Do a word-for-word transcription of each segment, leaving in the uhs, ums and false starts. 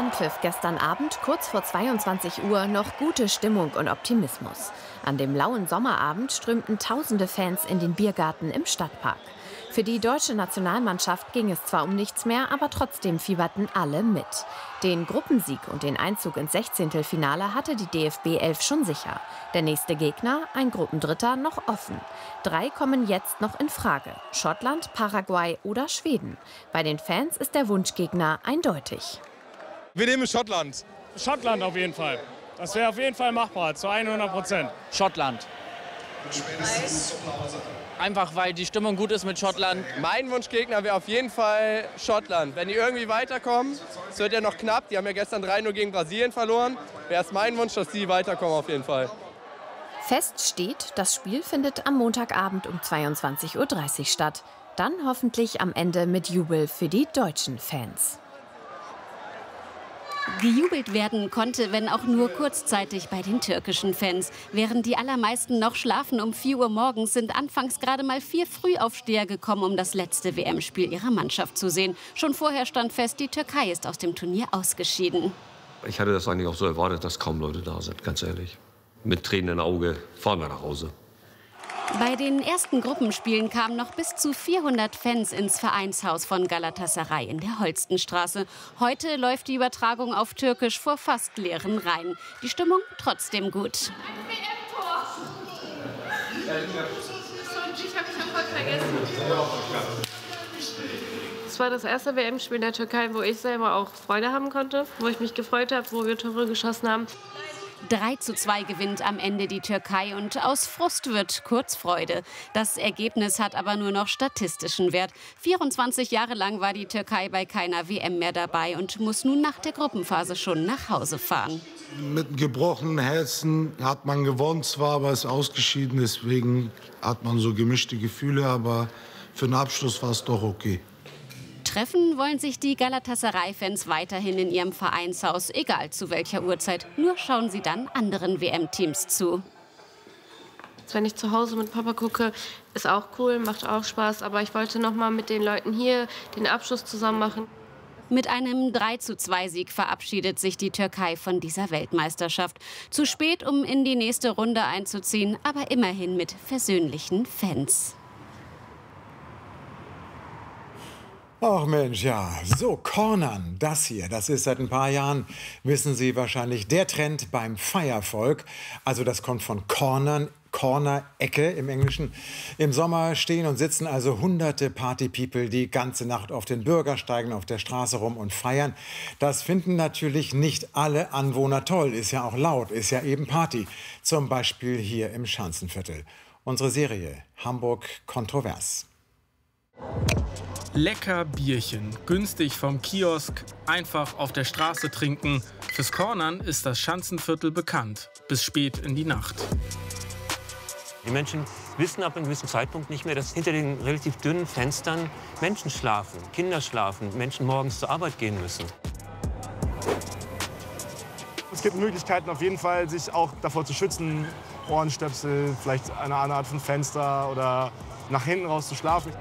Anpfiff gestern Abend kurz vor zweiundzwanzig Uhr noch gute Stimmung und Optimismus. An dem lauen Sommerabend strömten tausende Fans in den Biergarten im Stadtpark. Für die deutsche Nationalmannschaft ging es zwar um nichts mehr, aber trotzdem fieberten alle mit. Den Gruppensieg und den Einzug ins Sechzehntelfinale hatte die D F B elf schon sicher. Der nächste Gegner, ein Gruppendritter, noch offen. Drei kommen jetzt noch in Frage: Schottland, Paraguay oder Schweden. Bei den Fans ist der Wunschgegner eindeutig. Wir nehmen Schottland. Schottland auf jeden Fall. Das wäre auf jeden Fall machbar, zu hundert Prozent. Schottland. Einfach weil die Stimmung gut ist mit Schottland. Mein Wunschgegner wäre auf jeden Fall Schottland. Wenn die irgendwie weiterkommen, es wird ja noch knapp, die haben ja gestern drei null gegen Brasilien verloren, wäre es mein Wunsch, dass die weiterkommen auf jeden Fall. Fest steht, das Spiel findet am Montagabend um zweiundzwanzig Uhr dreißig statt. Dann hoffentlich am Ende mit Jubel für die deutschen Fans. Gejubelt werden konnte, wenn auch nur kurzzeitig, bei den türkischen Fans. Während die allermeisten noch schlafen um vier Uhr morgens, sind anfangs gerade mal vier Frühaufsteher gekommen, um das letzte W M-Spiel ihrer Mannschaft zu sehen. Schon vorher stand fest, die Türkei ist aus dem Turnier ausgeschieden. Ich hatte das eigentlich auch so erwartet, dass kaum Leute da sind, ganz ehrlich. Mit Tränen im Auge fahren wir nach Hause. Bei den ersten Gruppenspielen kamen noch bis zu vierhundert Fans ins Vereinshaus von Galatasaray in der Holstenstraße. Heute läuft die Übertragung auf Türkisch vor fast leeren Reihen. Die Stimmung trotzdem gut. Ich habe mich sofort vergessen. Es war das erste W M-Spiel in der Türkei, wo ich selber auch Freude haben konnte, wo ich mich gefreut habe, wo wir Tore geschossen haben. drei zu zwei gewinnt am Ende die Türkei und aus Frust wird Kurzfreude. Das Ergebnis hat aber nur noch statistischen Wert. vierundzwanzig Jahre lang war die Türkei bei keiner W M mehr dabei und muss nun nach der Gruppenphase schon nach Hause fahren. Mit gebrochenen Herzen hat man gewonnen zwar, aber ist ausgeschieden. Deswegen hat man so gemischte Gefühle, aber für den Abschluss war es doch okay. Treffen wollen sich die Galatasaray-Fans weiterhin in ihrem Vereinshaus, egal zu welcher Uhrzeit. Nur schauen sie dann anderen W M-Teams zu. Wenn ich zu Hause mit Papa gucke, ist auch cool, macht auch Spaß. Aber ich wollte noch mal mit den Leuten hier den Abschluss zusammen machen. Mit einem drei zu zwei Sieg verabschiedet sich die Türkei von dieser Weltmeisterschaft. Zu spät, um in die nächste Runde einzuziehen, aber immerhin mit versöhnlichen Fans. Ach Mensch, ja, so Cornern, das hier, das ist seit ein paar Jahren, wissen Sie wahrscheinlich, der Trend beim Feiervolk. Also das kommt von Cornern, Corner-Ecke im Englischen. Im Sommer stehen und sitzen also hunderte Party-People die ganze Nacht auf den Bürgersteigen, auf der Straße rum und feiern. Das finden natürlich nicht alle Anwohner toll, ist ja auch laut, ist ja eben Party. Zum Beispiel hier im Schanzenviertel. Unsere Serie Hamburg kontrovers. Lecker Bierchen, günstig vom Kiosk, einfach auf der Straße trinken. Fürs Cornern ist das Schanzenviertel bekannt, bis spät in die Nacht. Die Menschen wissen ab einem gewissen Zeitpunkt nicht mehr, dass hinter den relativ dünnen Fenstern Menschen schlafen, Kinder schlafen, Menschen morgens zur Arbeit gehen müssen. Es gibt Möglichkeiten auf jeden Fall, sich auch davor zu schützen. Ohrenstöpsel, vielleicht eine andere Art von Fenster oder nach hinten raus zu schlafen.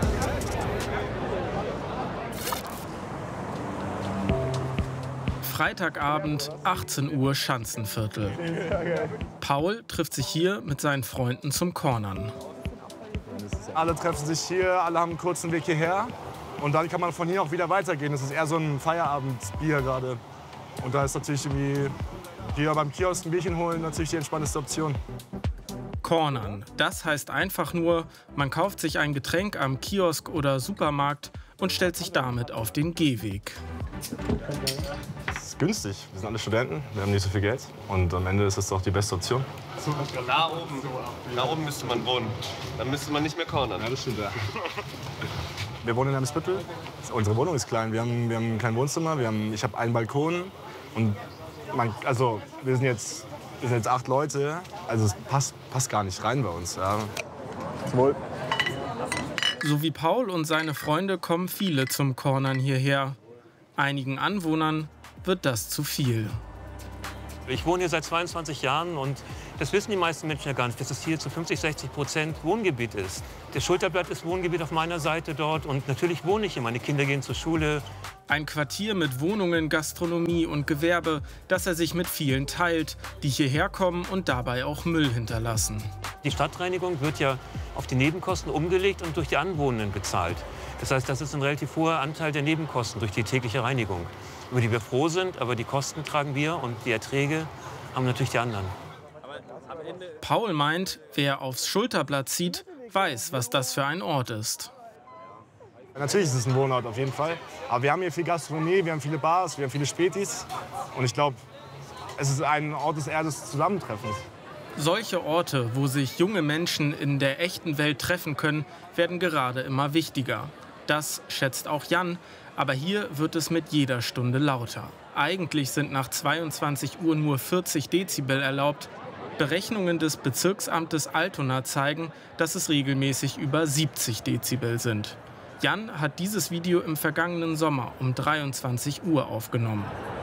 Freitagabend, achtzehn Uhr, Schanzenviertel. Paul trifft sich hier mit seinen Freunden zum Cornern. Alle treffen sich hier, alle haben einen kurzen Weg hierher. Und dann kann man von hier auch wieder weitergehen. Das ist eher so ein Feierabendbier gerade. Und da ist natürlich irgendwie hier beim Kiosk ein Bierchen holen natürlich die entspannteste Option. Cornern, das heißt einfach nur, man kauft sich ein Getränk am Kiosk oder Supermarkt und stellt sich damit auf den Gehweg. Das ist günstig. Wir sind alle Studenten, wir haben nicht so viel Geld. Und am Ende ist es doch die beste Option. Da oben, da oben müsste man wohnen. Dann müsste man nicht mehr cornern. Ja, das stimmt, ja. Wir wohnen in einem Spittel. Unsere Wohnung ist klein. Wir haben, wir haben ein kleines Wohnzimmer. Wir haben, ich habe einen Balkon. Und man, also, wir sind jetzt, wir sind jetzt acht Leute. Also es passt, passt gar nicht rein bei uns. Ja. Zum Wohl. So wie Paul und seine Freunde kommen viele zum Cornern hierher. Einigen Anwohnern wird das zu viel. Ich wohne hier seit zweiundzwanzig Jahren und das wissen die meisten Menschen ja gar nicht, dass es hier zu fünfzig, sechzig Prozent Wohngebiet ist. Das Schulterblatt ist Wohngebiet auf meiner Seite dort und natürlich wohne ich hier. Meine Kinder gehen zur Schule. Ein Quartier mit Wohnungen, Gastronomie und Gewerbe, das er sich mit vielen teilt, die hierher kommen und dabei auch Müll hinterlassen. Die Stadtreinigung wird ja auf die Nebenkosten umgelegt und durch die Anwohner gezahlt. Das heißt, das ist ein relativ hoher Anteil der Nebenkosten durch die tägliche Reinigung, über die wir froh sind, aber die Kosten tragen wir und die Erträge haben natürlich die anderen. Paul meint, wer aufs Schulterblatt zieht, weiß, was das für ein Ort ist. Natürlich ist es ein Wohnort, auf jeden Fall. Aber wir haben hier viel Gastronomie, wir haben viele Bars, wir haben viele Spätis. Und ich glaube, es ist ein Ort des eher des Zusammentreffens. Solche Orte, wo sich junge Menschen in der echten Welt treffen können, werden gerade immer wichtiger. Das schätzt auch Jan. Aber hier wird es mit jeder Stunde lauter. Eigentlich sind nach zweiundzwanzig Uhr nur vierzig Dezibel erlaubt. Berechnungen des Bezirksamtes Altona zeigen, dass es regelmäßig über siebzig Dezibel sind. Jan hat dieses Video im vergangenen Sommer um dreiundzwanzig Uhr aufgenommen.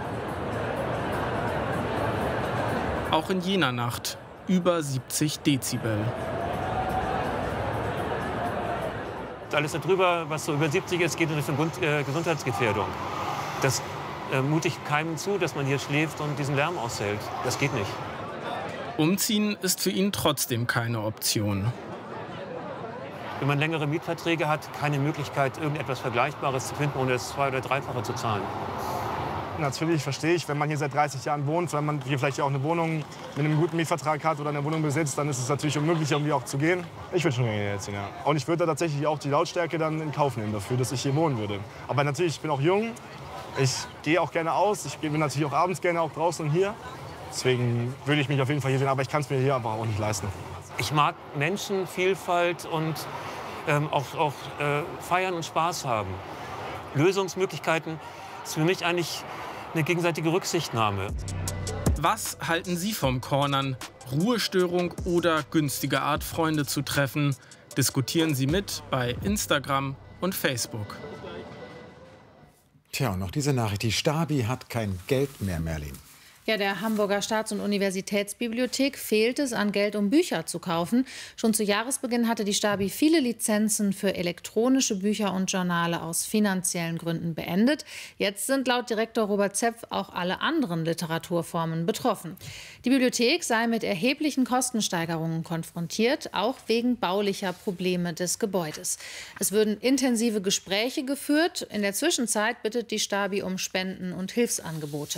Auch in jener Nacht über siebzig Dezibel. Alles darüber, was so über siebzig ist, geht in Richtung Gesundheitsgefährdung. Das äh, mute ich keinem zu, dass man hier schläft und diesen Lärm aushält. Das geht nicht. Umziehen ist für ihn trotzdem keine Option. Wenn man längere Mietverträge hat, keine Möglichkeit, irgendetwas Vergleichbares zu finden, ohne das zwei- oder dreifache zu zahlen. Natürlich verstehe ich, wenn man hier seit dreißig Jahren wohnt, wenn man hier vielleicht auch eine Wohnung mit einem guten Mietvertrag hat oder eine Wohnung besitzt, dann ist es natürlich unmöglich, irgendwie auch zu gehen. Ich würde schon gerne jetzt sehen, ja. Und ich würde da tatsächlich auch die Lautstärke dann in Kauf nehmen dafür, dass ich hier wohnen würde. Aber natürlich, ich bin auch jung, ich gehe auch gerne aus, ich bin natürlich auch abends gerne auch draußen und hier. Deswegen würde ich mich auf jeden Fall hier sehen, aber ich kann es mir hier einfach auch nicht leisten. Ich mag Menschenvielfalt und ähm, auch, auch äh, feiern und Spaß haben. Lösungsmöglichkeiten ist für mich eigentlich eine gegenseitige Rücksichtnahme. Was halten Sie vom Cornern? Ruhestörung oder günstige Art, Freunde zu treffen? Diskutieren Sie mit bei Instagram und Facebook. Tja, und noch diese Nachricht. Die Stabi hat kein Geld mehr, Merlin. Ja, der Hamburger Staats- und Universitätsbibliothek fehlt es an Geld, um Bücher zu kaufen. Schon zu Jahresbeginn hatte die Stabi viele Lizenzen für elektronische Bücher und Journale aus finanziellen Gründen beendet. Jetzt sind laut Direktor Robert Zepf auch alle anderen Literaturformen betroffen. Die Bibliothek sei mit erheblichen Kostensteigerungen konfrontiert, auch wegen baulicher Probleme des Gebäudes. Es würden intensive Gespräche geführt. In der Zwischenzeit bittet die Stabi um Spenden und Hilfsangebote.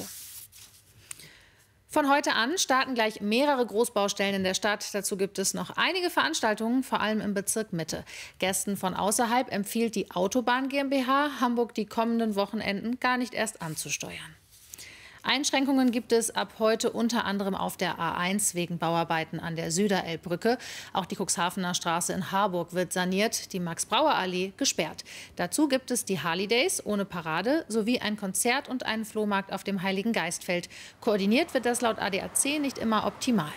Von heute an starten gleich mehrere Großbaustellen in der Stadt. Dazu gibt es noch einige Veranstaltungen, vor allem im Bezirk Mitte. Gästen von außerhalb empfiehlt die Autobahn GmbH, Hamburg die kommenden Wochenenden gar nicht erst anzusteuern. Einschränkungen gibt es ab heute unter anderem auf der A eins wegen Bauarbeiten an der Süderelbbrücke. Auch die Cuxhavener Straße in Harburg wird saniert, die Max-Brauer-Allee gesperrt. Dazu gibt es die Harley Days ohne Parade sowie ein Konzert und einen Flohmarkt auf dem Heiligen Geistfeld. Koordiniert wird das laut A D A C nicht immer optimal.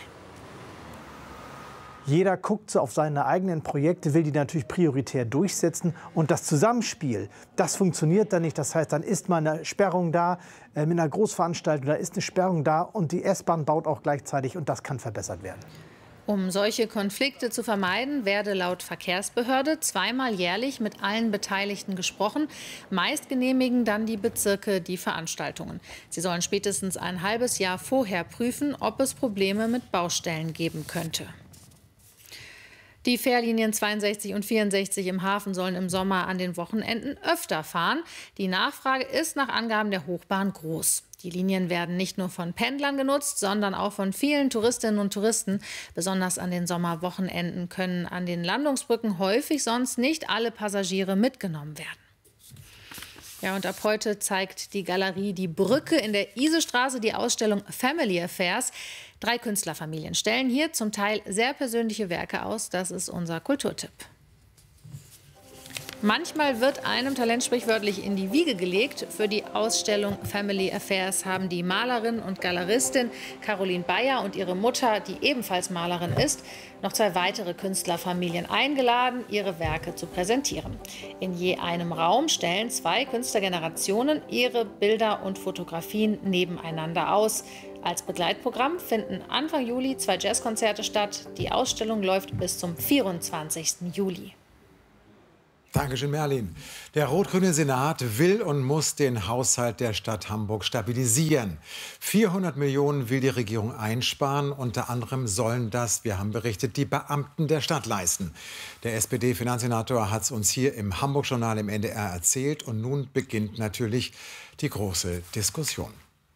Jeder guckt so auf seine eigenen Projekte, will die natürlich prioritär durchsetzen. Und das Zusammenspiel, das funktioniert dann nicht. Das heißt, dann ist mal eine Sperrung da, äh, mit einer Großveranstaltung, da ist eine Sperrung da und die S-Bahn baut auch gleichzeitig und das kann verbessert werden. Um solche Konflikte zu vermeiden, werde laut Verkehrsbehörde zweimal jährlich mit allen Beteiligten gesprochen. Meist genehmigen dann die Bezirke die Veranstaltungen. Sie sollen spätestens ein halbes Jahr vorher prüfen, ob es Probleme mit Baustellen geben könnte. Die Fährlinien zweiundsechzig und vierundsechzig im Hafen sollen im Sommer an den Wochenenden öfter fahren. Die Nachfrage ist nach Angaben der Hochbahn groß. Die Linien werden nicht nur von Pendlern genutzt, sondern auch von vielen Touristinnen und Touristen. Besonders an den Sommerwochenenden können an den Landungsbrücken häufig sonst nicht alle Passagiere mitgenommen werden. Ja, und ab heute zeigt die Galerie Die Brücke in der Isestraße die Ausstellung Family Affairs. Drei Künstlerfamilien stellen hier zum Teil sehr persönliche Werke aus. Das ist unser Kulturtipp. Manchmal wird einem Talent sprichwörtlich in die Wiege gelegt. Für die Ausstellung Family Affairs haben die Malerin und Galeristin Caroline Bayer und ihre Mutter, die ebenfalls Malerin ist, noch zwei weitere Künstlerfamilien eingeladen, ihre Werke zu präsentieren. In je einem Raum stellen zwei Künstlergenerationen ihre Bilder und Fotografien nebeneinander aus. Als Begleitprogramm finden Anfang Juli zwei Jazzkonzerte statt. Die Ausstellung läuft bis zum vierundzwanzigsten Juli. Dankeschön, Merlin. Der rot-grüne Senat will und muss den Haushalt der Stadt Hamburg stabilisieren. vierhundert Millionen will die Regierung einsparen. Unter anderem sollen das, wir haben berichtet, die Beamten der Stadt leisten. Der S P D-Finanzsenator hat es uns hier im Hamburg-Journal im N D R erzählt. Und nun beginnt natürlich die große Diskussion.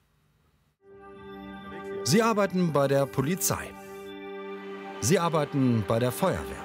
Sie arbeiten bei der Polizei. Sie arbeiten bei der Feuerwehr.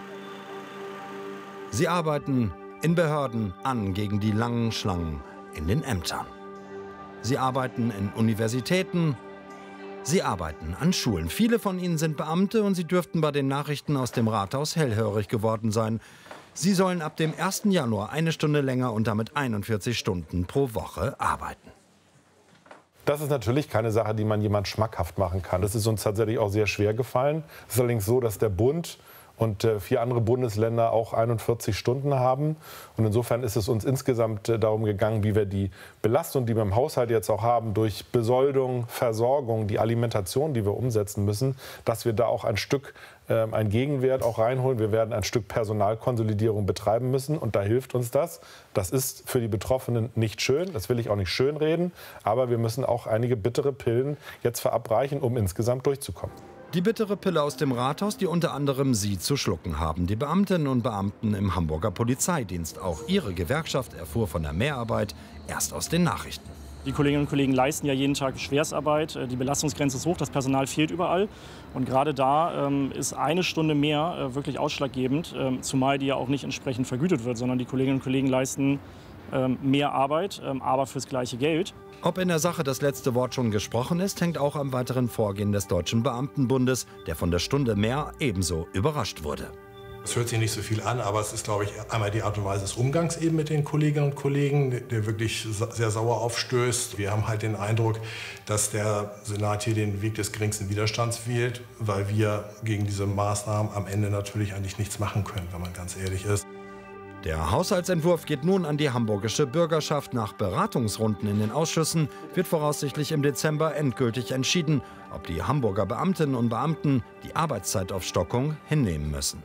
Sie arbeiten in Behörden an gegen die langen Schlangen in den Ämtern. Sie arbeiten in Universitäten. Sie arbeiten an Schulen. Viele von ihnen sind Beamte und sie dürften bei den Nachrichten aus dem Rathaus hellhörig geworden sein. Sie sollen ab dem ersten Januar eine Stunde länger und damit einundvierzig Stunden pro Woche arbeiten. Das ist natürlich keine Sache, die man jemand schmackhaft machen kann. Das ist uns tatsächlich auch sehr schwer gefallen. Es ist allerdings so, dass der Bund und vier andere Bundesländer auch einundvierzig Stunden haben. Und insofern ist es uns insgesamt darum gegangen, wie wir die Belastung, die wir im Haushalt jetzt auch haben, durch Besoldung, Versorgung, die Alimentation, die wir umsetzen müssen, dass wir da auch ein Stück, äh, ein Gegenwert auch reinholen. Wir werden ein Stück Personalkonsolidierung betreiben müssen und da hilft uns das. Das ist für die Betroffenen nicht schön, das will ich auch nicht schönreden, aber wir müssen auch einige bittere Pillen jetzt verabreichen, um insgesamt durchzukommen. Die bittere Pille aus dem Rathaus, die unter anderem Sie zu schlucken haben. Die Beamtinnen und Beamten im Hamburger Polizeidienst. Auch ihre Gewerkschaft erfuhr von der Mehrarbeit erst aus den Nachrichten. Die Kolleginnen und Kollegen leisten ja jeden Tag Schwerstarbeit. Die Belastungsgrenze ist hoch, das Personal fehlt überall. Und gerade da ähm, ist eine Stunde mehr äh, wirklich ausschlaggebend, ähm, zumal die ja auch nicht entsprechend vergütet wird, sondern die Kolleginnen und Kollegen leisten ähm, mehr Arbeit, ähm, aber fürs gleiche Geld. Ob in der Sache das letzte Wort schon gesprochen ist, hängt auch am weiteren Vorgehen des Deutschen Beamtenbundes, der von der Stunde mehr ebenso überrascht wurde. Es hört sich nicht so viel an, aber es ist, glaube ich, einmal die Art und Weise des Umgangs eben mit den Kolleginnen und Kollegen, der wirklich sehr sauer aufstößt. Wir haben halt den Eindruck, dass der Senat hier den Weg des geringsten Widerstands wählt, weil wir gegen diese Maßnahmen am Ende natürlich eigentlich nichts machen können, wenn man ganz ehrlich ist. Der Haushaltsentwurf geht nun an die hamburgische Bürgerschaft. Nach Beratungsrunden in den Ausschüssen wird voraussichtlich im Dezember endgültig entschieden, ob die Hamburger Beamtinnen und Beamten die Arbeitszeitaufstockung hinnehmen müssen.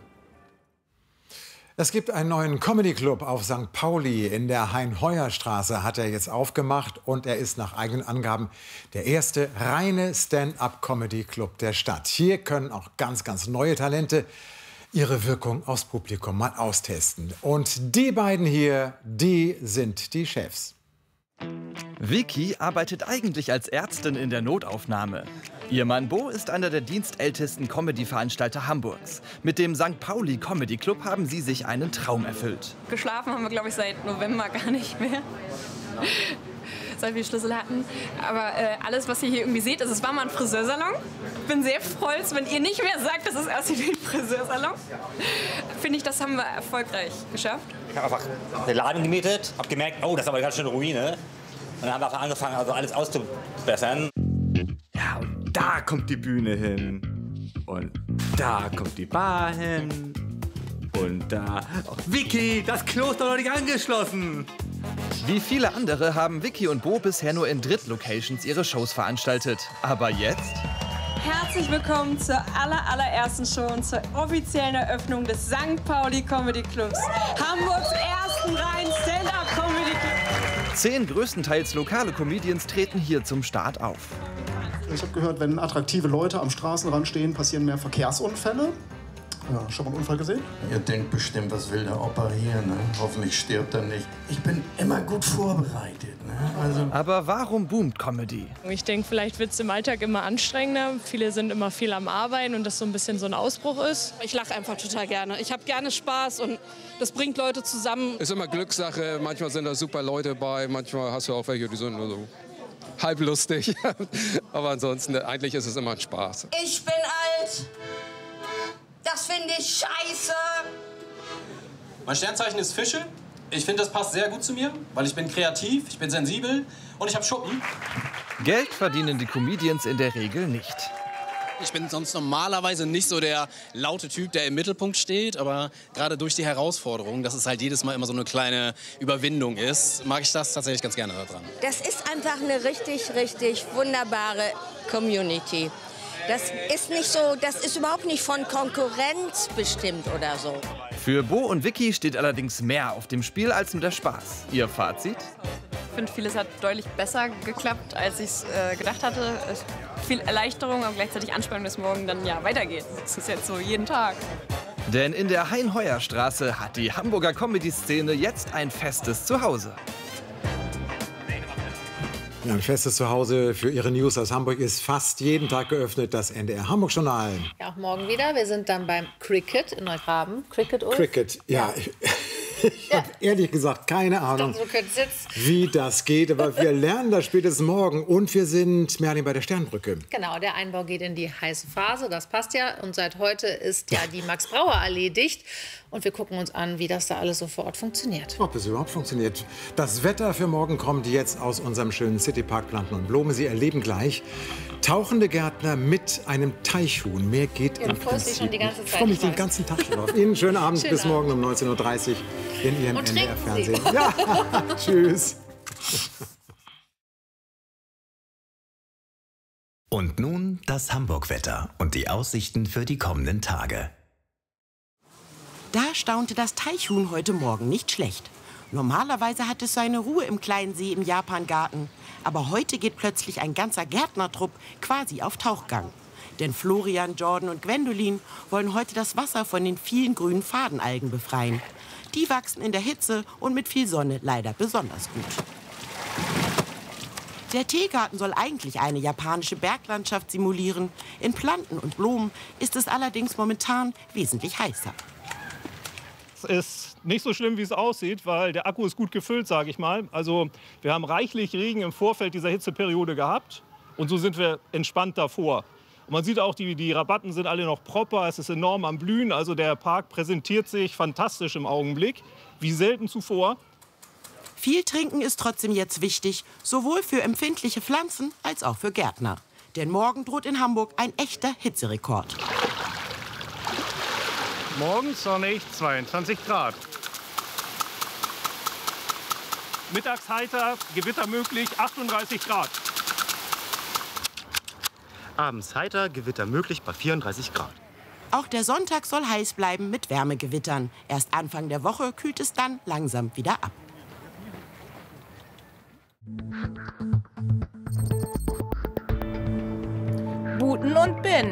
Es gibt einen neuen Comedy-Club auf Sankt Pauli. In der Hein-Heuer-Straße hat er jetzt aufgemacht. Und er ist nach eigenen Angaben der erste reine Stand-up-Comedy-Club der Stadt. Hier können auch ganz, ganz neue Talente ihre Wirkung aufs Publikum mal austesten. Und die beiden hier, die sind die Chefs. Vicky arbeitet eigentlich als Ärztin in der Notaufnahme. Ihr Mann Bo ist einer der dienstältesten Comedy-Veranstalter Hamburgs. Mit dem Sankt Pauli Comedy Club haben sie sich einen Traum erfüllt. Geschlafen haben wir, glaube ich, seit November gar nicht mehr. Seit wir Schlüssel hatten. Aber äh, alles, was ihr hier irgendwie seht, ist, es war mal ein Friseursalon. Ich bin sehr stolz, wenn ihr nicht mehr sagt, dass es aussieht wie ein Friseursalon. Finde ich, das haben wir erfolgreich geschafft. Ich habe einfach den Laden gemietet, habe gemerkt, oh, das ist aber ganz schön eine Ruine. Und dann haben wir einfach angefangen, also alles auszubessern. Ja, und da kommt die Bühne hin. Und da kommt die Bar hin. Und da... Oh, Vicky, das Klo ist doch noch nicht angeschlossen. Wie viele andere haben Vicky und Bo bisher nur in Drittlocations ihre Shows veranstaltet. Aber jetzt? Herzlich willkommen zur aller, allerersten Show und zur offiziellen Eröffnung des Sankt Pauli Comedy Clubs. Hamburgs ersten reinen Stand-up-Comedy Club. Zehn größtenteils lokale Comedians treten hier zum Start auf. Ich habe gehört, wenn attraktive Leute am Straßenrand stehen, passieren mehr Verkehrsunfälle. Ja, schon mal einen Unfall gesehen? Ihr denkt bestimmt, was will der Opa hier, ne? Hoffentlich stirbt er nicht. Ich bin immer gut vorbereitet, ne? Also Aber warum boomt Comedy? Ich denke, vielleicht wird es im Alltag immer anstrengender. Viele sind immer viel am Arbeiten und das so ein bisschen so ein Ausbruch ist. Ich lache einfach total gerne. Ich habe gerne Spaß und das bringt Leute zusammen. Ist immer Glückssache. Manchmal sind da super Leute bei. Manchmal hast du auch welche, die sind nur so halb lustig. Aber ansonsten, eigentlich ist es immer ein Spaß. Ich bin alt. Das finde ich scheiße. Mein Sternzeichen ist Fische. Ich finde, das passt sehr gut zu mir, weil ich bin kreativ, ich bin sensibel und ich habe Schuppen. Geld verdienen die Comedians in der Regel nicht. Ich bin sonst normalerweise nicht so der laute Typ, der im Mittelpunkt steht, aber gerade durch die Herausforderung, dass es halt jedes Mal immer so eine kleine Überwindung ist, mag ich das tatsächlich ganz gerne daran. Das ist einfach eine richtig, richtig wunderbare Community. Das ist nicht so, das ist überhaupt nicht von Konkurrenz bestimmt oder so. Für Bo und Vicky steht allerdings mehr auf dem Spiel als nur der Spaß. Ihr Fazit? Ich finde, vieles hat deutlich besser geklappt, als ich es äh, gedacht hatte. Es viel Erleichterung, aber gleichzeitig Anspannung, dass morgen dann ja weitergeht. Das ist jetzt so jeden Tag. Denn in der Hein-Heuer-Straße hat die Hamburger Comedy-Szene jetzt ein festes Zuhause. Ja, ein festes Zuhause für Ihre News aus Hamburg ist fast jeden Tag geöffnet, das N D R Hamburg-Journal. Ja, auch morgen wieder. Wir sind dann beim Cricket in Neugraben. Cricket, Ulf? Cricket, ja. ja. Ich habe ehrlich gesagt keine Ahnung, wie das geht. Aber wir lernen das spätestens morgen. Und wir sind, Merlin, bei der Sternbrücke. Genau, der Einbau geht in die heiße Phase. Das passt ja. Und seit heute ist ja die Max-Brauer-Allee dicht. Und wir gucken uns an, wie das da alles so vor Ort funktioniert. Ob es überhaupt funktioniert. Das Wetter für morgen kommt jetzt aus unserem schönen Citypark Planten und Blumen. Sie erleben gleich tauchende Gärtner mit einem Teichhuhn. Mehr geht ja, im du freust dich schon die ganze Zeit. Ich freue mich den ganzen Tag schon auf. Ihnen schönen Abend. Schönen bis Abend. morgen um neunzehn Uhr dreißig in Ihrem Und N D R-Fernsehen. Sie. Ja, tschüss. Und nun das Hamburg-Wetter und die Aussichten für die kommenden Tage. Da staunte das Teichhuhn heute Morgen nicht schlecht. Normalerweise hat es seine Ruhe im kleinen See im Japangarten. Aber heute geht plötzlich ein ganzer Gärtnertrupp quasi auf Tauchgang. Denn Florian, Jordan und Gwendolin wollen heute das Wasser von den vielen grünen Fadenalgen befreien. Die wachsen in der Hitze und mit viel Sonne leider besonders gut. Der Teegarten soll eigentlich eine japanische Berglandschaft simulieren. In Planten und Blumen ist es allerdings momentan wesentlich heißer. Es ist nicht so schlimm, wie es aussieht, weil der Akku ist gut gefüllt, sage ich mal. Also wir haben reichlich Regen im Vorfeld dieser Hitzeperiode gehabt und so sind wir entspannt davor. Und man sieht auch, die, die Rabatten sind alle noch proper, es ist enorm am Blühen. Also der Park präsentiert sich fantastisch im Augenblick, wie selten zuvor. Viel trinken ist trotzdem jetzt wichtig, sowohl für empfindliche Pflanzen als auch für Gärtner. Denn morgen droht in Hamburg ein echter Hitzerekord. Morgen sonnig, zweiundzwanzig Grad. Mittags heiter, Gewitter möglich, achtunddreißig Grad. Abends heiter, Gewitter möglich bei vierunddreißig Grad. Auch der Sonntag soll heiß bleiben mit Wärmegewittern. Erst Anfang der Woche kühlt es dann langsam wieder ab. Buten und Bin.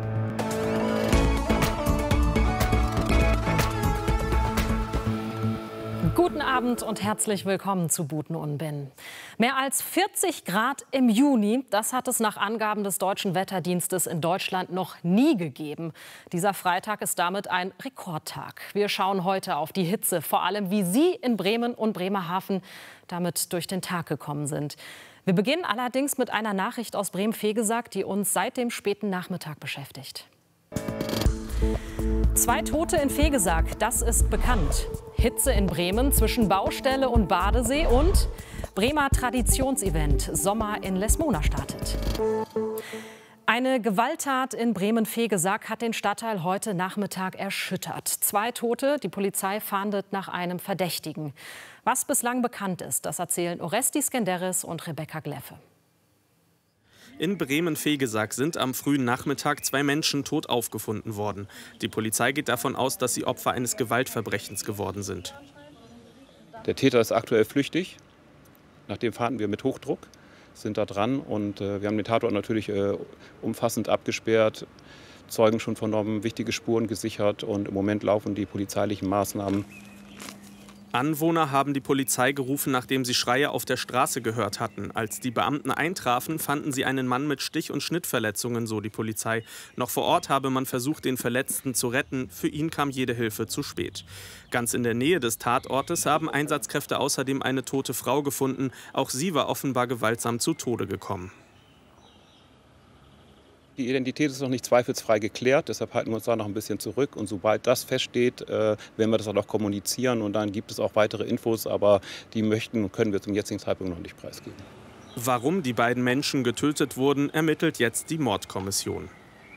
Guten Abend und herzlich willkommen zu Buten und Bin. Mehr als vierzig Grad im Juni, das hat es nach Angaben des Deutschen Wetterdienstes in Deutschland noch nie gegeben. Dieser Freitag ist damit ein Rekordtag. Wir schauen heute auf die Hitze, vor allem wie Sie in Bremen und Bremerhaven damit durch den Tag gekommen sind. Wir beginnen allerdings mit einer Nachricht aus Bremen-Vegesack, die uns seit dem späten Nachmittag beschäftigt. Zwei Tote in Vegesack, das ist bekannt. Hitze in Bremen zwischen Baustelle und Badesee und Bremer Traditionsevent Sommer in Lesmona startet. Eine Gewalttat in Bremen-Vegesack hat den Stadtteil heute Nachmittag erschüttert. Zwei Tote, die Polizei fahndet nach einem Verdächtigen. Was bislang bekannt ist, das erzählen Orestis Skenderis und Rebecca Gleffe. In Bremen-Vegesack sind am frühen Nachmittag zwei Menschen tot aufgefunden worden. Die Polizei geht davon aus, dass sie Opfer eines Gewaltverbrechens geworden sind. Der Täter ist aktuell flüchtig. Nachdem fahren wir mit Hochdruck, sind da dran und äh, wir haben den Tatort natürlich äh, umfassend abgesperrt, Zeugen schon vernommen, wichtige Spuren gesichert und im Moment laufen die polizeilichen Maßnahmen. Anwohner haben die Polizei gerufen, nachdem sie Schreie auf der Straße gehört hatten. Als die Beamten eintrafen, fanden sie einen Mann mit Stich- und Schnittverletzungen, so die Polizei. Noch vor Ort habe man versucht, den Verletzten zu retten. Für ihn kam jede Hilfe zu spät. Ganz in der Nähe des Tatortes haben Einsatzkräfte außerdem eine tote Frau gefunden. Auch sie war offenbar gewaltsam zu Tode gekommen. Die Identität ist noch nicht zweifelsfrei geklärt, deshalb halten wir uns da noch ein bisschen zurück. Und sobald das feststeht, äh, werden wir das auch noch kommunizieren. Und dann gibt es auch weitere Infos, aber die möchten und können wir zum jetzigen Zeitpunkt noch nicht preisgeben. Warum die beiden Menschen getötet wurden, ermittelt jetzt die Mordkommission.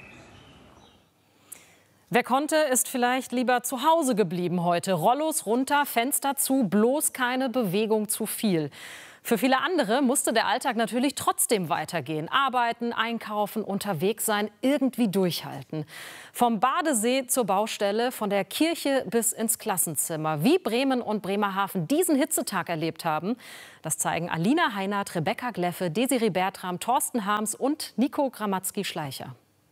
Wer konnte, ist vielleicht lieber zu Hause geblieben heute. Rollos runter, Fenster zu, bloß keine Bewegung zu viel. Für viele andere musste der Alltag natürlich trotzdem weitergehen. Arbeiten, einkaufen, unterwegs sein, irgendwie durchhalten. Vom Badesee zur Baustelle, von der Kirche bis ins Klassenzimmer. Wie Bremen und Bremerhaven diesen Hitzetag erlebt haben, das zeigen Alina Heinert, Rebecca Gleffe, Desiree Bertram, Thorsten Harms und Nico Gramatzki-Schleicher.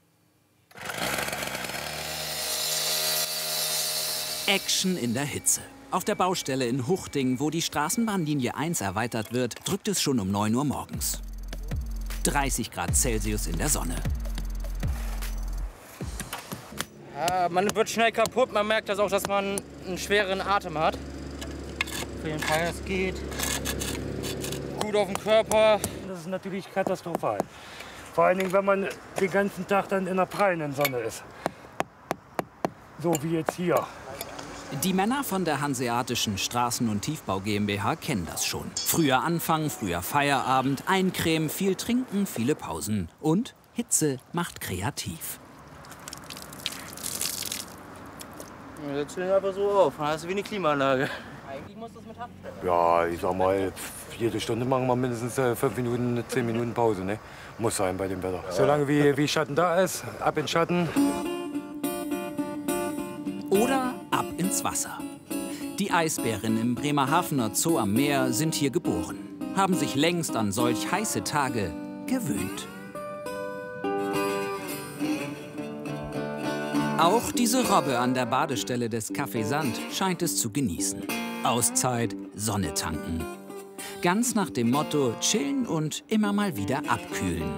Action in der Hitze. Auf der Baustelle in Huchting, wo die Straßenbahnlinie eins erweitert wird, drückt es schon um neun Uhr morgens. dreißig Grad Celsius in der Sonne. Ja, man wird schnell kaputt. Man merkt das auch, dass man einen schweren Atem hat. Für den Fall, das geht gut auf den Körper. Das ist natürlich katastrophal. Vor allen Dingen, wenn man den ganzen Tag dann in der prallen Sonne ist. So wie jetzt hier. Die Männer von der Hanseatischen Straßen- und Tiefbau GmbH kennen das schon. Früher anfangen, früher Feierabend, eincremen, viel trinken, viele Pausen. Und Hitze macht kreativ. Wir chillen einfach so auf, dann hast du wie eine Klimaanlage. Eigentlich muss das mit Haft. Ja, ich sag mal, jede Stunde machen wir mindestens äh, fünf Minuten, zehn Minuten Pause. Ne? Muss sein bei dem Wetter. Ja. Solange wie, wie Schatten da ist, ab in Schatten. Oder ab ins Wasser. Die Eisbären im Bremerhavener Zoo am Meer sind hier geboren, haben sich längst an solch heiße Tage gewöhnt. Auch diese Robbe an der Badestelle des Café Sand scheint es zu genießen. Auszeit, Sonne tanken. Ganz nach dem Motto chillen und immer mal wieder abkühlen.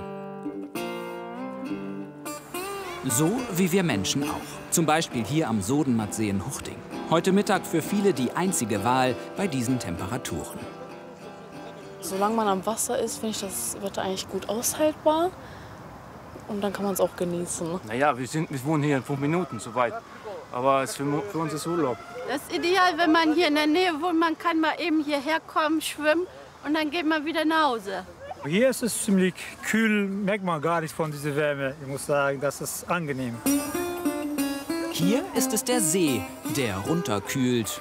So wie wir Menschen auch. Zum Beispiel hier am Sodenmattsee in Huchting. Heute Mittag für viele die einzige Wahl bei diesen Temperaturen. Solange man am Wasser ist, finde ich das Wetter eigentlich gut aushaltbar. Und dann kann man es auch genießen. Naja, wir, sind, wir wohnen hier in fünf Minuten, so weit. Aber es für, für uns ist Urlaub. Das ist ideal, wenn man hier in der Nähe wohnt. Man kann mal eben hierher kommen, schwimmen und dann geht man wieder nach Hause. Hier ist es ziemlich kühl, merkt man gar nicht von dieser Wärme. Ich muss sagen, das ist angenehm. Hier ist es der See, der runterkühlt.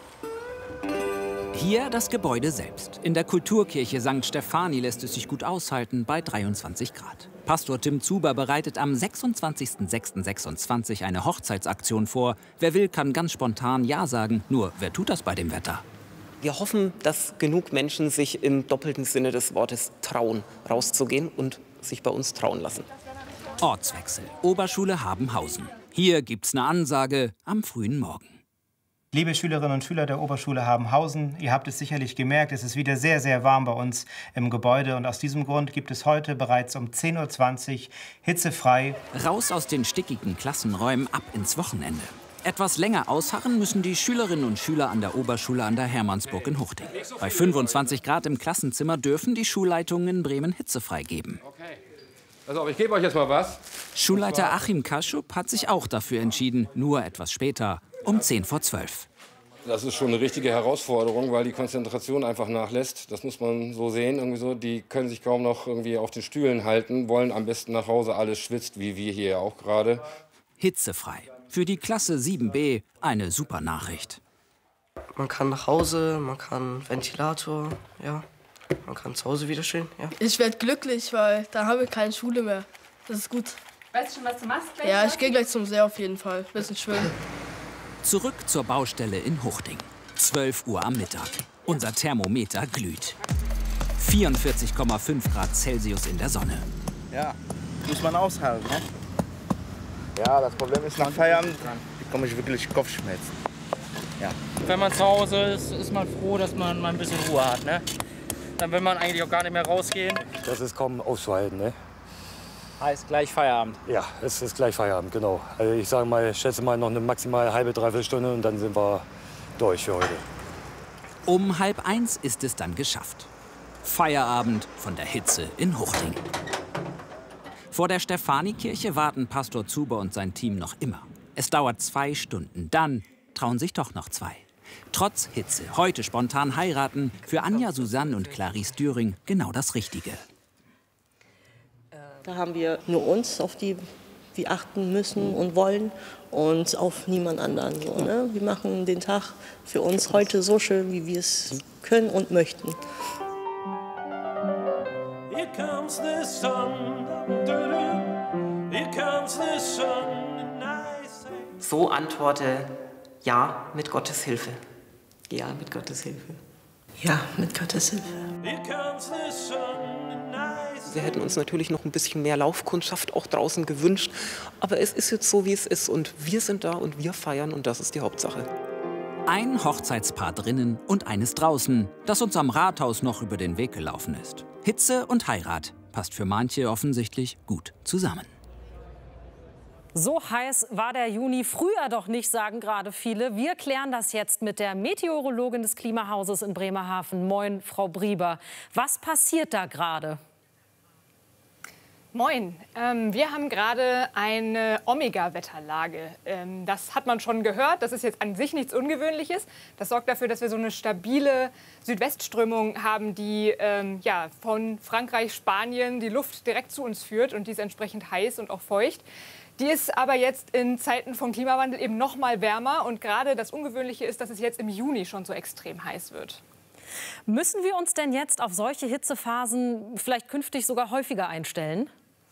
Hier das Gebäude selbst. In der Kulturkirche Sankt Stefani lässt es sich gut aushalten bei dreiundzwanzig Grad. Pastor Tim Zuber bereitet am sechsundzwanzigsten sechsten sechsundzwanzig eine Hochzeitsaktion vor. Wer will, kann ganz spontan Ja sagen. Nur, wer tut das bei dem Wetter? Wir hoffen, dass genug Menschen sich im doppelten Sinne des Wortes trauen, rauszugehen und sich bei uns trauen lassen. Ortswechsel. Oberschule Habenhausen. Hier gibt's eine Ansage am frühen Morgen. Liebe Schülerinnen und Schüler der Oberschule Habenhausen, ihr habt es sicherlich gemerkt, es ist wieder sehr, sehr warm bei uns im Gebäude. Und aus diesem Grund gibt es heute bereits um zehn Uhr zwanzig hitzefrei. Raus aus den stickigen Klassenräumen, ab ins Wochenende. Etwas länger ausharren müssen die Schülerinnen und Schüler an der Oberschule an der Hermannsburg in Huchting. Bei fünfundzwanzig Grad im Klassenzimmer dürfen die Schulleitungen in Bremen hitzefrei geben. Also, ich gebe euch jetzt mal was. Schulleiter Achim Kaschub hat sich auch dafür entschieden, nur etwas später, um zehn vor zwölf. Das ist schon eine richtige Herausforderung, weil die Konzentration einfach nachlässt. Das muss man so sehen. Irgendwie so. Die können sich kaum noch irgendwie auf den Stühlen halten, wollen am besten nach Hause, alles schwitzt, wie wir hier auch gerade. Hitzefrei. Für die Klasse sieben b eine super Nachricht. Man kann nach Hause, man kann Ventilator, ja. Man kann zu Hause wieder stehen, ja. Ich werde glücklich, weil da habe ich keine Schule mehr. Das ist gut. Weißt du schon, was du machst? Ja, ich gehe gleich zum See auf jeden Fall. Bisschen schwimmen. Zurück zur Baustelle in Huchting. zwölf Uhr am Mittag. Unser Thermometer glüht. vierundvierzig Komma fünf Grad Celsius in der Sonne. Ja, muss man aushalten, ne? Ja, das Problem ist, nach Feierabend bekomme ich wirklich Kopfschmerzen. Ja. Wenn man zu Hause ist, ist man froh, dass man mal ein bisschen Ruhe hat, ne? Dann will man eigentlich auch gar nicht mehr rausgehen. Das ist kaum auszuhalten, ne? Heißt gleich Feierabend. Ja, es ist gleich Feierabend, genau. Also ich sage mal, ich schätze mal noch eine maximal halbe, dreiviertel Stunde und dann sind wir durch für heute. Um halb eins ist es dann geschafft. Feierabend von der Hitze in Huchting. Vor der Stephanikirche warten Pastor Zuber und sein Team noch immer. Es dauert zwei Stunden, dann trauen sich doch noch zwei. Trotz Hitze, heute spontan heiraten, für Anja, Susanne und Clarice Düring genau das Richtige. Da haben wir nur uns, auf die wir achten müssen und wollen und auf niemand anderen. So, ne? Wir machen den Tag für uns heute so schön, wie wir es können und möchten. Here comes the sun, here comes the sun, and I say... So antworte ja mit Gottes Hilfe. Ja mit Gottes Hilfe. Ja mit Gottes Hilfe. Here comes the sun, and I say... Wir hätten uns natürlich noch ein bisschen mehr Laufkundschaft auch draußen gewünscht. Aber es ist jetzt so, wie es ist. Und wir sind da und wir feiern und das ist die Hauptsache. Ein Hochzeitspaar drinnen und eines draußen, das uns am Rathaus noch über den Weg gelaufen ist. Hitze und Heirat passt für manche offensichtlich gut zusammen. So heiß war der Juni früher doch nicht, sagen gerade viele. Wir klären das jetzt mit der Meteorologin des Klimahauses in Bremerhaven. Moin, Frau Brieber. Was passiert da gerade? Moin, ähm, wir haben gerade eine Omega-Wetterlage. Ähm, das hat man schon gehört, das ist jetzt an sich nichts Ungewöhnliches. Das sorgt dafür, dass wir so eine stabile Südwestströmung haben, die ähm, ja, von Frankreich, Spanien die Luft direkt zu uns führt und die ist entsprechend heiß und auch feucht. Die ist aber jetzt in Zeiten vom Klimawandel eben noch mal wärmer und gerade das Ungewöhnliche ist, dass es jetzt im Juni schon so extrem heiß wird. Müssen wir uns denn jetzt auf solche Hitzephasen vielleicht künftig sogar häufiger einstellen?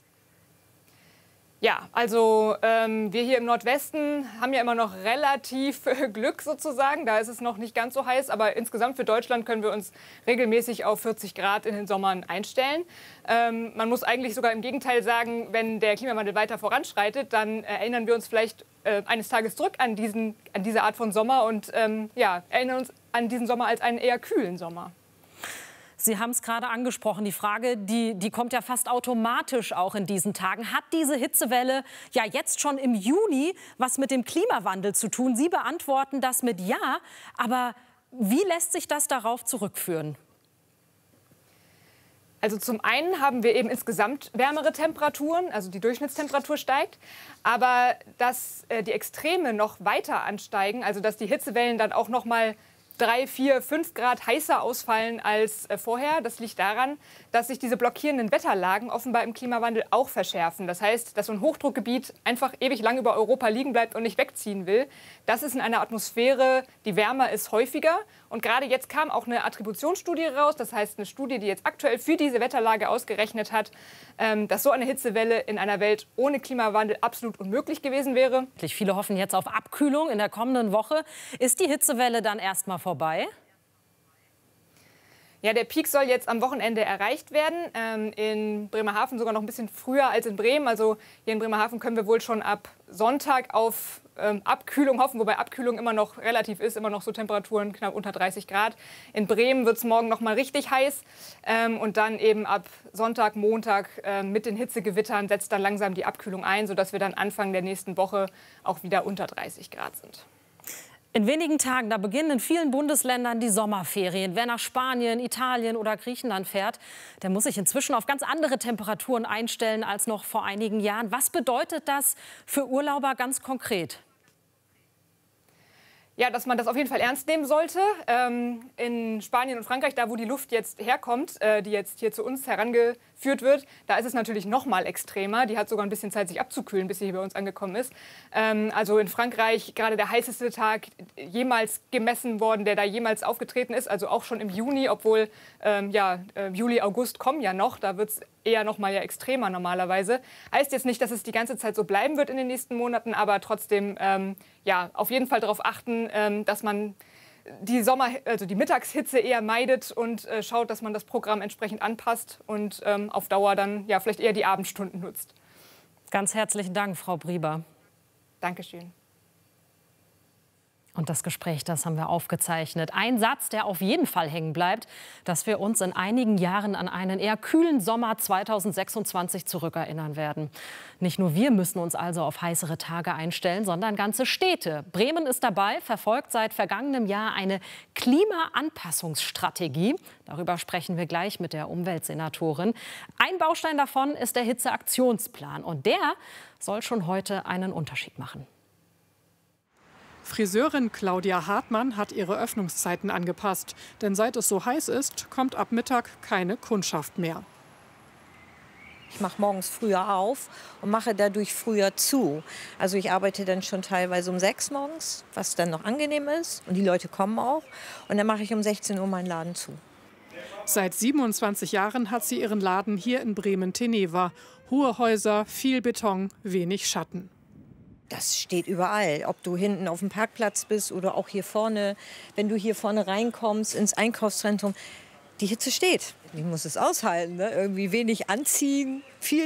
Ja, also ähm, wir hier im Nordwesten haben ja immer noch relativ äh, Glück sozusagen. Da ist es noch nicht ganz so heiß, aber insgesamt für Deutschland können wir uns regelmäßig auf vierzig Grad in den Sommern einstellen. Ähm, man muss eigentlich sogar im Gegenteil sagen, wenn der Klimawandel weiter voranschreitet, dann erinnern wir uns vielleicht äh, eines Tages zurück an, diesen, an diese Art von Sommer und ähm, ja, erinnern uns an diesen Sommer als einen eher kühlen Sommer. Sie haben es gerade angesprochen, die Frage, die, die kommt ja fast automatisch auch in diesen Tagen. Hat diese Hitzewelle ja jetzt schon im Juni was mit dem Klimawandel zu tun? Sie beantworten das mit Ja, aber wie lässt sich das darauf zurückführen? Also zum einen haben wir eben insgesamt wärmere Temperaturen, also die Durchschnittstemperatur steigt, aber dass äh, die Extreme noch weiter ansteigen, also dass die Hitzewellen dann auch noch mal drei, vier, fünf Grad heißer ausfallen als äh, vorher. Das liegt daran, dass sich diese blockierenden Wetterlagen offenbar im Klimawandel auch verschärfen. Das heißt, dass so ein Hochdruckgebiet einfach ewig lang über Europa liegen bleibt und nicht wegziehen will. Das ist in einer Atmosphäre, die wärmer ist, häufiger. Und gerade jetzt kam auch eine Attributionsstudie raus, das heißt eine Studie, die jetzt aktuell für diese Wetterlage ausgerechnet hat, ähm, dass so eine Hitzewelle in einer Welt ohne Klimawandel absolut unmöglich gewesen wäre. Viele hoffen jetzt auf Abkühlung in der kommenden Woche. Ist die Hitzewelle dann erst mal vorbei? Ja, der Peak soll jetzt am Wochenende erreicht werden. Ähm, in Bremerhaven sogar noch ein bisschen früher als in Bremen. Also hier in Bremerhaven können wir wohl schon ab Sonntag auf ähm, Abkühlung hoffen, wobei Abkühlung immer noch relativ ist, immer noch so Temperaturen knapp unter dreißig Grad. In Bremen wird es morgen noch mal richtig heiß. Ähm, und dann eben ab Sonntag, Montag äh, mit den Hitzegewittern setzt dann langsam die Abkühlung ein, sodass wir dann Anfang der nächsten Woche auch wieder unter dreißig Grad sind. In wenigen Tagen, da beginnen in vielen Bundesländern die Sommerferien. Wer nach Spanien, Italien oder Griechenland fährt, der muss sich inzwischen auf ganz andere Temperaturen einstellen als noch vor einigen Jahren. Was bedeutet das für Urlauber ganz konkret? Ja, dass man das auf jeden Fall ernst nehmen sollte. Ähm, in Spanien und Frankreich, da wo die Luft jetzt herkommt, äh, die jetzt hier zu uns herangeführt wird, da ist es natürlich noch mal extremer. Die hat sogar ein bisschen Zeit, sich abzukühlen, bis sie hier bei uns angekommen ist. Ähm, also in Frankreich gerade der heißeste Tag jemals gemessen worden, der da jemals aufgetreten ist. Also auch schon im Juni, obwohl ähm, ja, äh, Juli, August kommen ja noch. Da wird es eher noch mal ja extremer normalerweise. Heißt jetzt nicht, dass es die ganze Zeit so bleiben wird in den nächsten Monaten, aber trotzdem ähm, ja, auf jeden Fall darauf achten, ähm, dass man die Sommer, also die Mittagshitze eher meidet und äh, schaut, dass man das Programm entsprechend anpasst und ähm, auf Dauer dann ja vielleicht eher die Abendstunden nutzt. Ganz herzlichen Dank, Frau Brieber. Dankeschön. Und das Gespräch, das haben wir aufgezeichnet. Ein Satz, der auf jeden Fall hängen bleibt, dass wir uns in einigen Jahren an einen eher kühlen Sommer zweitausendsechsundzwanzig zurückerinnern werden. Nicht nur wir müssen uns also auf heißere Tage einstellen, sondern ganze Städte. Bremen ist dabei, verfolgt seit vergangenem Jahr eine Klimaanpassungsstrategie. Darüber sprechen wir gleich mit der Umweltsenatorin. Ein Baustein davon ist der Hitzeaktionsplan. Und der soll schon heute einen Unterschied machen. Friseurin Claudia Hartmann hat ihre Öffnungszeiten angepasst. Denn seit es so heiß ist, kommt ab Mittag keine Kundschaft mehr. Ich mache morgens früher auf und mache dadurch früher zu. Also ich arbeite dann schon teilweise um sechs morgens, was dann noch angenehm ist. Und die Leute kommen auch. Und dann mache ich um sechzehn Uhr meinen Laden zu. Seit siebenundzwanzig Jahren hat sie ihren Laden hier in Bremen-Teneva. Hohe Häuser, viel Beton, wenig Schatten. Das steht überall, ob du hinten auf dem Parkplatz bist oder auch hier vorne. Wenn du hier vorne reinkommst ins Einkaufszentrum, die Hitze steht. Ich muss es aushalten, ne? Irgendwie wenig anziehen, viel